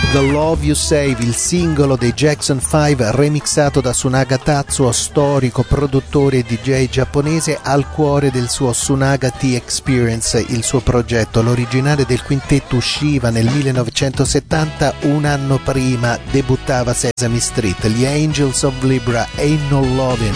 The Love You Save, il singolo dei Jackson 5 remixato da Tsunaga Tatsuo, storico produttore e DJ giapponese al cuore del suo Tsunaga Tea Experience, il suo progetto. L'originale del quintetto usciva nel 1970, un anno prima debuttava Sesame Street. Gli Angels of Libra, Ain't No Lovin'.